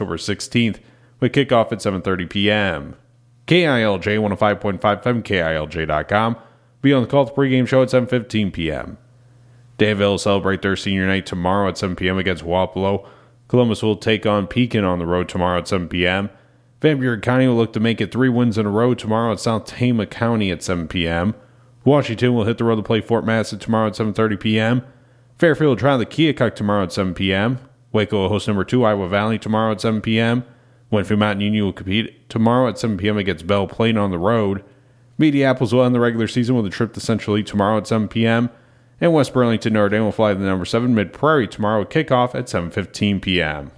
October 16th, with kickoff at 7:30 p.m. KILJ 105.5 FM, KILJ.com. Be on the call at the pregame show at 7:15 p.m. Danville will celebrate their senior night tomorrow at 7 p.m. against Wapello. Columbus will take on Pekin on the road tomorrow at 7 p.m. Van Buren County will look to make it 3 wins in a row tomorrow at South Tama County at 7 p.m. Washington will hit the road to play Fort Massett tomorrow at 7:30 p.m. Fairfield will try the Keokuk tomorrow at 7 p.m. Waco will host number 2 Iowa Valley tomorrow at 7 p.m. Winfield Mountain Union will compete tomorrow at 7 p.m. against Belle Plaine on the road. Mediapolis will end the regular season with a trip to Central League tomorrow at 7 p.m. And West Burlington Notre Dame will fly to the number 7 Mid Prairie tomorrow with kickoff at 7:15 p.m.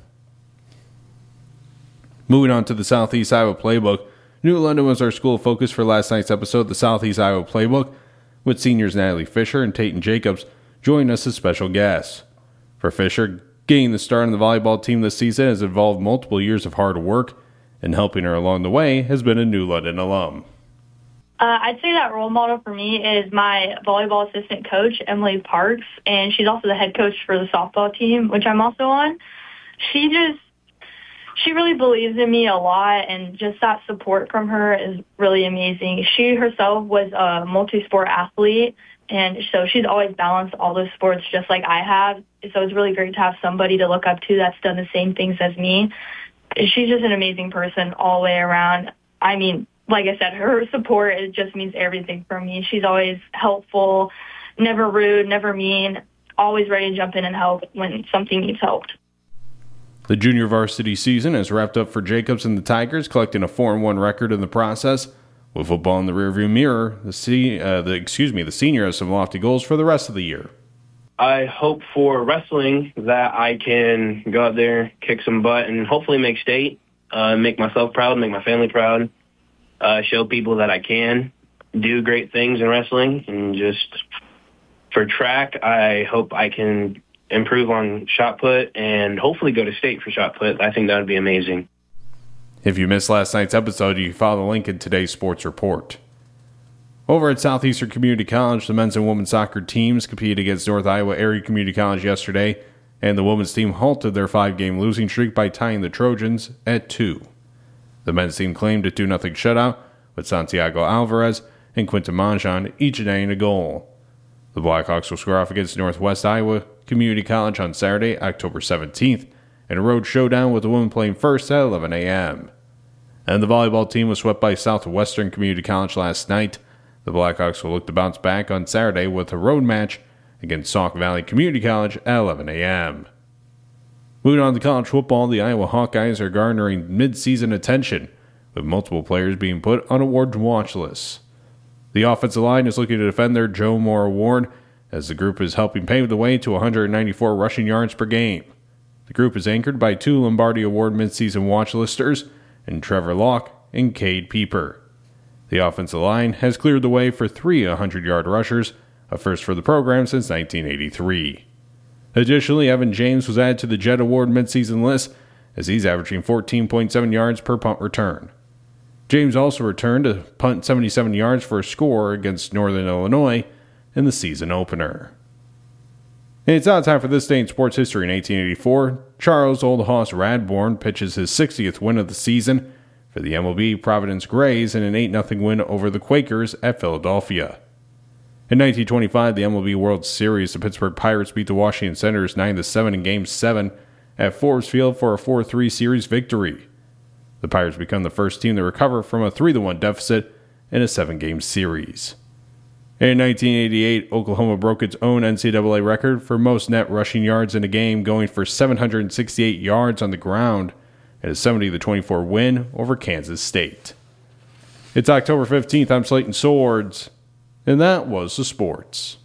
Moving on to the Southeast Iowa Playbook. New London was our school of focus for last night's episode of the Southeast Iowa Playbook, with seniors Natalie Fisher and Tayton Jacobs joining us as special guests. For Fisher, getting the start on the volleyball team this season has involved multiple years of hard work, and helping her along the way has been a New London alum. I'd say that role model for me is my volleyball assistant coach, Emily Parks, and she's also the head coach for the softball team, which I'm also on. She really believes in me a lot, and just that support from her is really amazing. She herself was a multi-sport athlete, and so she's always balanced all those sports just like I have. So it's really great to have somebody to look up to that's done the same things as me. She's just an amazing person all the way around. I mean, like I said, her support, it just means everything for me. She's always helpful, never rude, never mean, always ready to jump in and help when something needs help. The junior varsity season has wrapped up for Jacobs and the Tigers, collecting a 4-1 record in the process. With football in the rearview mirror, the senior has some lofty goals for the rest of the year. I hope for wrestling that I can go out there, kick some butt, and hopefully make state, make myself proud, make my family proud. Show people that I can do great things in wrestling. And just for track, I hope I can improve on shot put and hopefully go to state for shot put. I think that would be amazing. If you missed last night's episode, you can follow the link in today's sports report. Over at Southeastern Community College, the men's and women's soccer teams competed against North Iowa Area Community College yesterday, and the women's team halted their 5-game losing streak by tying the Trojans at 2. The men's team claimed a 2-0 shutout, with Santiago Alvarez and Quinton Monjon each netting a goal. The Blackhawks will square off against Northwest Iowa Community College on Saturday, October 17th, in a road showdown with the women playing first at 11 a.m. And the volleyball team was swept by Southwestern Community College last night. The Blackhawks will look to bounce back on Saturday with a road match against Sauk Valley Community College at 11 a.m. Moving on to college football, the Iowa Hawkeyes are garnering mid-season attention, with multiple players being put on award watch lists. The offensive line is looking to defend their Joe Moore Award, as the group is helping pave the way to 194 rushing yards per game. The group is anchored by 2 Lombardi Award mid-season watch listers, and Trevor Locke and Cade Pieper. The offensive line has cleared the way for 3 100-yard rushers, a first for the program since 1983. Additionally, Evan James was added to the Jet Award midseason list, as he's averaging 14.7 yards per punt return. James also returned to punt 77 yards for a score against Northern Illinois in the season opener. And it's now time for this day in sports history. In 1884, Charles Old Hoss Radbourne pitches his 60th win of the season for the MLB Providence Grays in an 8-0 win over the Quakers at Philadelphia. In 1925, the MLB World Series, the Pittsburgh Pirates beat the Washington Senators 9-7 in Game 7 at Forbes Field for a 4-3 series victory. The Pirates become the first team to recover from a 3-1 deficit in a 7-game series. In 1988, Oklahoma broke its own NCAA record for most net rushing yards in a game, going for 768 yards on the ground in a 70-24 win over Kansas State. It's October 15th. I'm Slayton Swords, and that was the sports.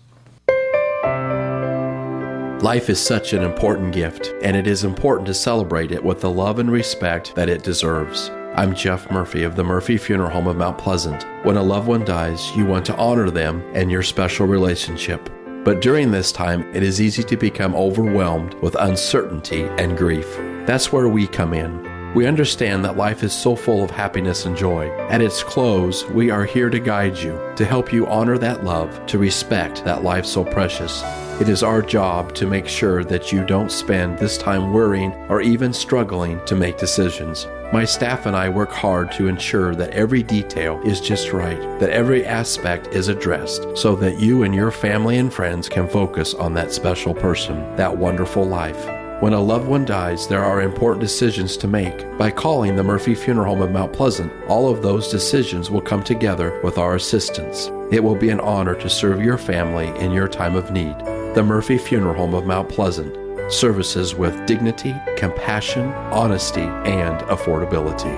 Life is such an important gift, and it is important to celebrate it with the love and respect that it deserves. I'm Jeff Murphy of the Murphy Funeral Home of Mount Pleasant. When a loved one dies, you want to honor them and your special relationship. But during this time, it is easy to become overwhelmed with uncertainty and grief. That's where we come in. We understand that life is so full of happiness and joy. At its close, we are here to guide you, to help you honor that love, to respect that life so precious. It is our job to make sure that you don't spend this time worrying or even struggling to make decisions. My staff and I work hard to ensure that every detail is just right, that every aspect is addressed, so that you and your family and friends can focus on that special person, that wonderful life. When a loved one dies, there are important decisions to make. By calling the Murphy Funeral Home of Mount Pleasant, all of those decisions will come together with our assistance. It will be an honor to serve your family in your time of need. The Murphy Funeral Home of Mount Pleasant. Services with dignity, compassion, honesty, and affordability.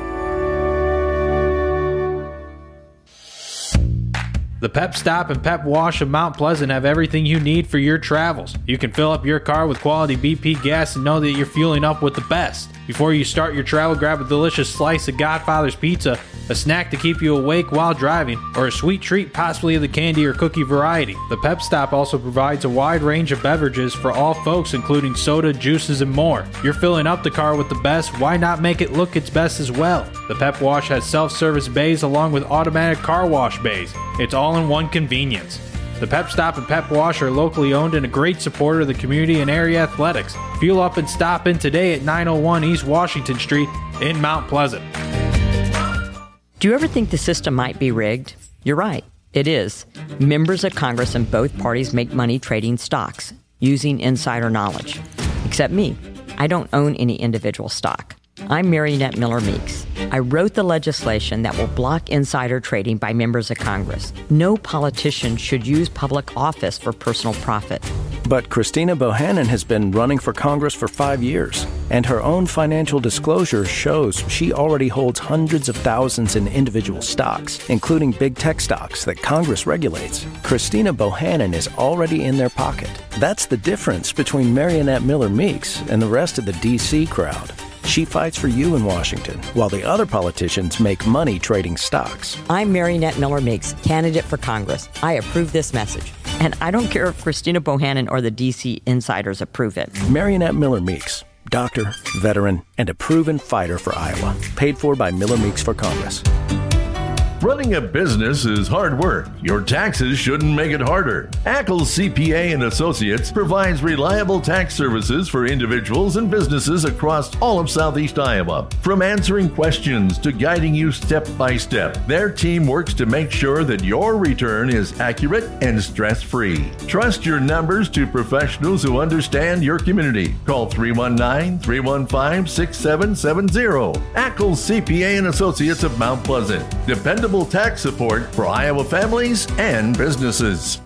The Pep Stop and Pep Wash of Mount Pleasant have everything you need for your travels. You can fill up your car with quality BP gas and know that you're fueling up with the best. Before you start your travel, grab a delicious slice of Godfather's Pizza, a snack to keep you awake while driving, or a sweet treat possibly of the candy or cookie variety. The Pep Stop also provides a wide range of beverages for all folks, including soda, juices, and more. You're filling up the car with the best, why not make it look its best as well? The Pep Wash has self-service bays along with automatic car wash bays. It's all in one convenience. The Pep Stop and Pep Wash are locally owned and a great supporter of the community and area athletics. Fuel up and stop in today at 901 East Washington Street in Mount Pleasant. Do you ever think the system might be rigged? You're right, it is. Members of Congress in both parties make money trading stocks, using insider knowledge. Except me, I don't own any individual stock. I'm Marionette Miller Meeks. I wrote the legislation that will block insider trading by members of Congress. No politician should use public office for personal profit. But Christina Bohannon has been running for Congress for 5 years, and her own financial disclosure shows she already holds hundreds of thousands in individual stocks, including big tech stocks that Congress regulates. Christina Bohannon is already in their pocket. That's the difference between Marionette Miller Meeks and the rest of the D.C. crowd. She fights for you in Washington, while the other politicians make money trading stocks. I'm Marionette Miller Meeks, candidate for Congress. I approve this message. And I don't care if Christina Bohannon or the D.C. insiders approve it. Marionette Miller Meeks, doctor, veteran, and a proven fighter for Iowa. Paid for by Miller Meeks for Congress. Running a business is hard work. Your taxes shouldn't make it harder. Ackles CPA and Associates provides reliable tax services for individuals and businesses across all of Southeast Iowa. From answering questions to guiding you step by step, their team works to make sure that your return is accurate and stress-free. Trust your numbers to professionals who understand your community. Call 319-315-6770. Ackles CPA and Associates of Mount Pleasant. Dependable tax support for Iowa families and businesses.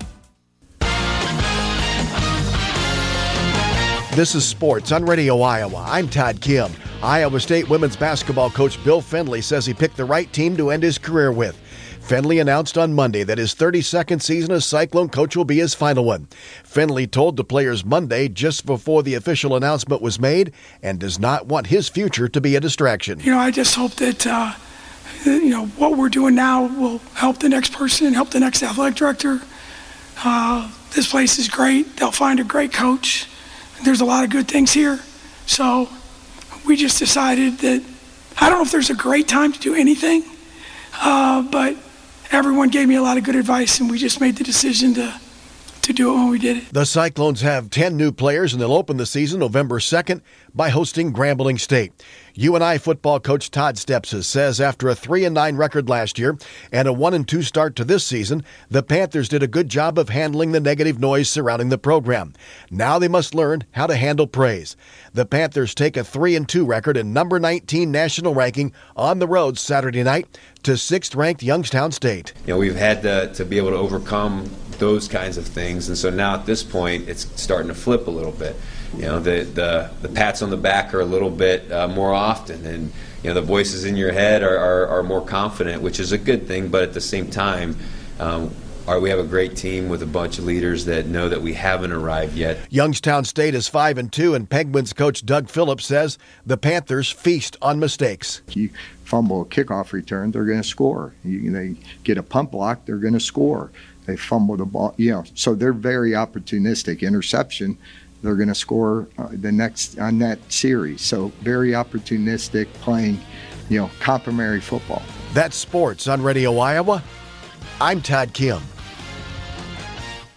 This is Sports on Radio Iowa. I'm Todd Kim. Iowa State women's basketball coach Bill Fendley says he picked the right team to end his career with. Fendley announced on Monday that his 32nd season as Cyclone coach will be his final one. Fendley told the players Monday just before the official announcement was made and does not want his future to be a distraction. I just hope that what we're doing now will help the next person, help the next athletic director. This place is great. They'll find a great coach. There's a lot of good things here. So we just decided that, I don't know if there's a great time to do anything, but everyone gave me a lot of good advice, and we just made the decision to do it when we did it. The Cyclones have 10 new players, and they'll open the season November 2nd by hosting Grambling State. UNI football coach Todd Stepsis says after a 3-9 record last year and a 1-2 start to this season, the Panthers did a good job of handling the negative noise surrounding the program. Now they must learn how to handle praise. The Panthers take a 3-2 record and number 19 national ranking on the road Saturday night to 6th-ranked Youngstown State. We've had to be able to overcome those kinds of things, and so now at this point it's starting to flip a little bit. The pats on the back are a little bit more often, and the voices in your head are more confident, which is a good thing. But at the same time, we have a great team with a bunch of leaders that know that we haven't arrived yet. Youngstown State is 5-2, and Penguins coach Doug Phillips says the Panthers feast on mistakes. You fumble a kickoff return, they're going to score. They get a punt block, they're going to score. They fumble the ball, so they're very opportunistic. Interception, they're going to score the next on that series. So very opportunistic, playing, complimentary football. That's Sports on Radio Iowa. I'm Todd Kim.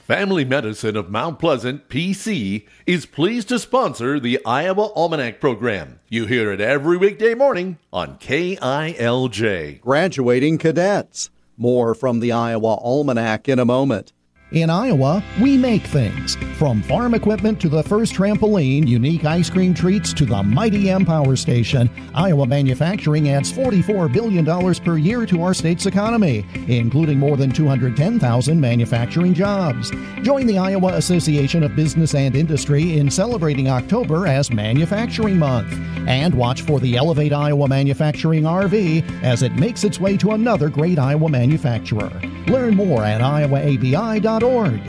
Family Medicine of Mount Pleasant, PC, is pleased to sponsor the Iowa Almanac program. You hear it every weekday morning on KILJ. Graduating cadets. More from the Iowa Almanac in a moment. In Iowa, we make things. From farm equipment to the first trampoline, unique ice cream treats to the mighty Empower Station, Iowa manufacturing adds $44 billion per year to our state's economy, including more than 210,000 manufacturing jobs. Join the Iowa Association of Business and Industry in celebrating October as Manufacturing Month. And watch for the Elevate Iowa Manufacturing RV as it makes its way to another great Iowa manufacturer. Learn more at iowaabi.org.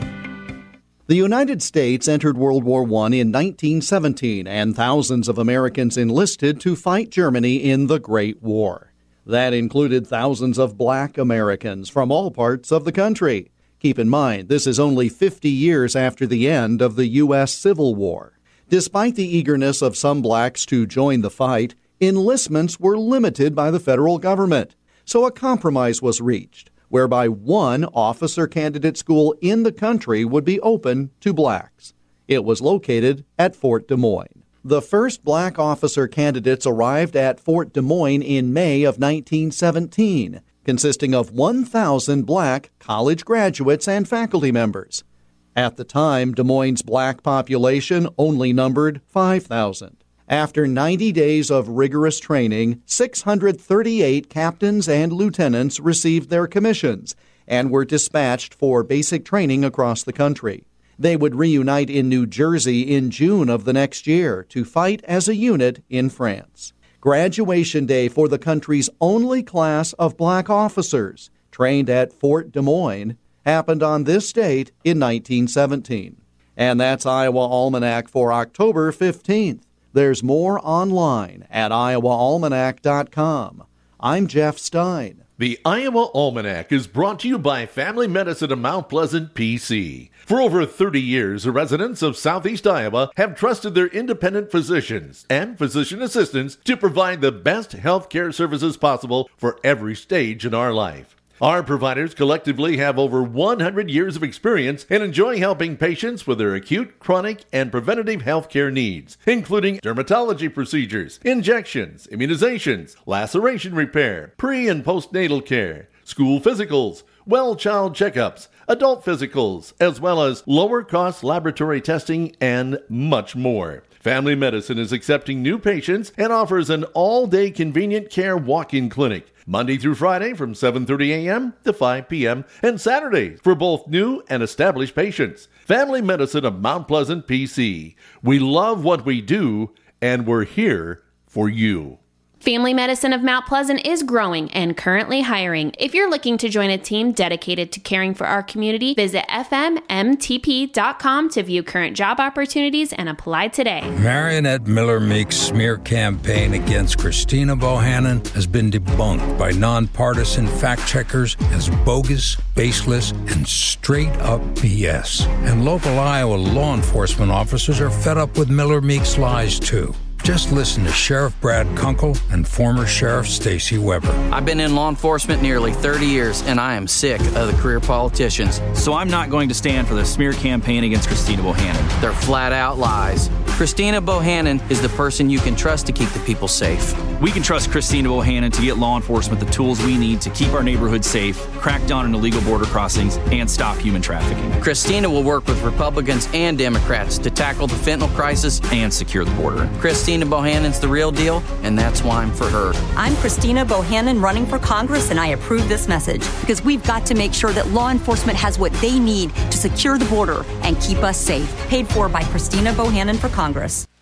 The United States entered World War I in 1917, and thousands of Americans enlisted to fight Germany in the Great War. That included thousands of black Americans from all parts of the country. Keep in mind, this is only 50 years after the end of the U.S. Civil War. Despite the eagerness of some blacks to join the fight, enlistments were limited by the federal government. So a compromise was reached, whereby one officer candidate school in the country would be open to blacks. It was located at Fort Des Moines. The first black officer candidates arrived at Fort Des Moines in May of 1917, consisting of 1,000 black college graduates and faculty members. At the time, Des Moines' black population only numbered 5,000. After 90 days of rigorous training, 638 captains and lieutenants received their commissions and were dispatched for basic training across the country. They would reunite in New Jersey in June of the next year to fight as a unit in France. Graduation day for the country's only class of black officers, trained at Fort Des Moines, happened on this date in 1917. And that's Iowa Almanac for October 15th. There's more online at iowaalmanac.com. I'm Jeff Stein. The Iowa Almanac is brought to you by Family Medicine of Mount Pleasant, PC. For over 30 years, the residents of Southeast Iowa have trusted their independent physicians and physician assistants to provide the best health care services possible for every stage in our life. Our providers collectively have over 100 years of experience and enjoy helping patients with their acute, chronic, and preventative health care needs, including dermatology procedures, injections, immunizations, laceration repair, pre- and postnatal care, school physicals, well child checkups, adult physicals, as well as lower-cost laboratory testing, and much more. Family Medicine is accepting new patients and offers an all-day convenient care walk-in clinic, Monday through Friday from 7:30 a.m. to 5 p.m. and Saturdays for both new and established patients. Family Medicine of Mount Pleasant, PC. We love what we do, and we're here for you. Family Medicine of Mount Pleasant is growing and currently hiring. If you're looking to join a team dedicated to caring for our community, visit fmmtp.com to view current job opportunities and apply today. Marionette Miller Meek's smear campaign against Christina Bohannon has been debunked by nonpartisan fact checkers as bogus, baseless, and straight up BS. And local Iowa law enforcement officers are fed up with Miller Meek's lies too. Just listen to Sheriff Brad Kunkel and former Sheriff Stacey Weber. I've been in law enforcement nearly 30 years, and I am sick of the career politicians. So I'm not going to stand for the smear campaign against Christina Bohannon. They're flat-out lies. Christina Bohannon is the person you can trust to keep the people safe. We can trust Christina Bohannon to get law enforcement the tools we need to keep our neighborhoods safe, crack down on illegal border crossings, and stop human trafficking. Christina will work with Republicans and Democrats to tackle the fentanyl crisis and secure the border. Christina Bohannon's the real deal, and that's why I'm for her. I'm Christina Bohannon running for Congress, and I approve this message because we've got to make sure that law enforcement has what they need to secure the border and keep us safe. Paid for by Christina Bohannon for Congress.